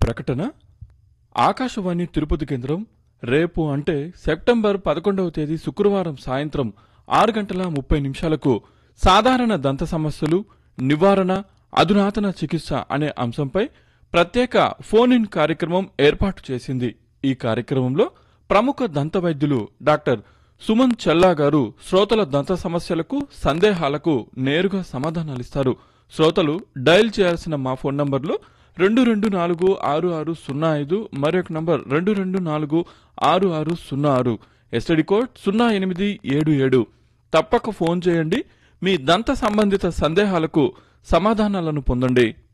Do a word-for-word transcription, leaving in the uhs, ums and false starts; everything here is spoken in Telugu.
ప్రకటన. ఆకాశవాణి తిరుపతి కేంద్రం రేపు అంటే సెప్టెంబర్ పదకొండవ తేదీ శుక్రవారం సాయంత్రం ఆరు గంటల ముప్పై నిమిషాలకు సాధారణ దంత సమస్యలు నివారణ అధునాతన చికిత్స అనే అంశంపై ప్రత్యేక ఫోన్ ఇన్ కార్యక్రమం ఏర్పాటు చేసింది. ఈ కార్యక్రమంలో ప్రముఖ దంత వైద్యులు డాక్టర్ సుమన్ చెల్లా గారు శ్రోతల దంత సమస్యలకు సందేహాలకు నేరుగా సమాధానాలిస్తారు. శ్రోతలు డయల్ చేయాల్సిన మా ఫోన్ నంబర్లు రెండు రెండు నాలుగు ఆరు ఆరు సున్నా ఐదు, మరొక నంబర్ రెండు రెండు నాలుగు ఆరు ఆరు సున్నా ఆరు, ఎస్టీడీ కోడ్ సున్నా ఎనిమిది ఏడు ఏడు. తప్పక ఫోన్ చేయండి. మీ దంత సంబంధిత సందేహాలకు సమాధానాలను పొందండి.